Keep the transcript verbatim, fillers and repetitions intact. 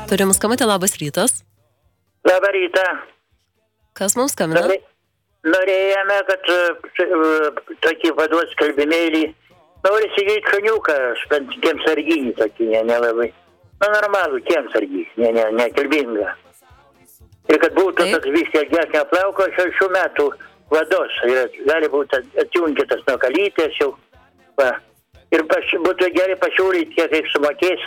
Turim skambutį, labas rytas. Labą rytą. Kas mums skambina? Norė, norėjome, kad uh, tokį vaduos kalbimėlį. Nori įsigyti šuniuką, bent kiemsarginį tokį, ne, nelabai. Na, normalų kiemsargį, ne, ne, ne kalbingą. Ir kad būtų Taip. toks viskas gesnio plauko šešių metų vados. Ir gali būti atjungtas nuo kalytės jau. Va. Ir paš, būtų gerai pasiūlyti, kiek sumokės.